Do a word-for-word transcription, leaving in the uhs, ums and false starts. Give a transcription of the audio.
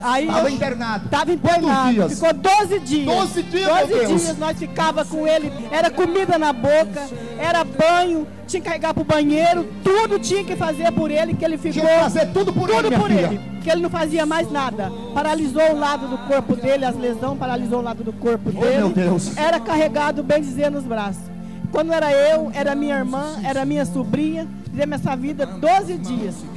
Aí Estava eu- internado. Tava Quantos internado, dias? ficou doze dias. doze dias, doze meu Deus. dias nós ficava com ele, era comida na boca, era banho, tinha que carregar pro banheiro, tudo tinha que fazer por ele, que ele ficou... Tinha que fazer tudo por ele, Tudo minha por filha. ele, que ele não fazia mais nada. Paralisou o lado do corpo dele, as lesões paralisou o lado do corpo Oh, dele. meu Deus. Era carregado, bem dizer, nos braços. Quando era eu, era minha irmã, era minha sobrinha, fizemos essa vida doze dias.